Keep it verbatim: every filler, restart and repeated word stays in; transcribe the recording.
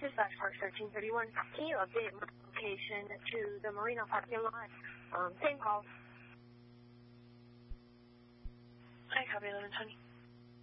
Dispatch Park thirteen thirty-one. Can you update my location to the Marina parking lot? Um, same call. I copy eleven twenty.